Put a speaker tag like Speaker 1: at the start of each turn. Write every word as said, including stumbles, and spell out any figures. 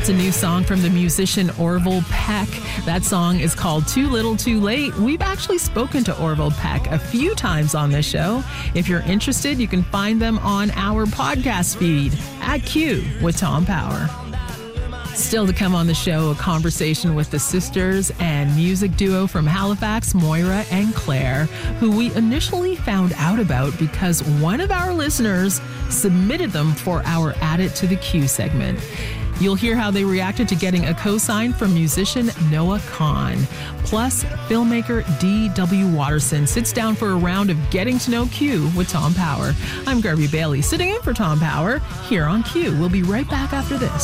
Speaker 1: That's a new song from the musician Orville Peck. That song is called Too Little Too Late. We've actually spoken to Orville Peck a few times on this show. If you're interested, you can find them on our podcast feed at Q with Tom Power. Still to come on the show, a conversation with the sisters and music duo from Halifax, Moira and Claire, who we initially found out about because one of our listeners submitted them for our Add It to the Q segment. You'll hear how they reacted to getting a co-sign from musician Noah Kahan. Plus, filmmaker D W Watterson sits down for a round of Getting to Know Q with Tom Power. I'm Garvey Bailey, sitting in for Tom Power here on Q. We'll be right back after this.